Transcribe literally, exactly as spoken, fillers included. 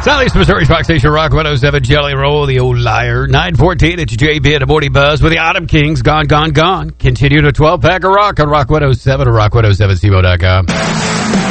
Southeast Missouri's Rock Station, Rock one oh seven, Jelly Roll, the old liar. nine fourteen, it's J B and the Morning Buzz with the Autumn Kings, Gone, Gone, Gone. Continue to twelve pack of rock on Rock one oh seven or rock one oh seven C M O dot com.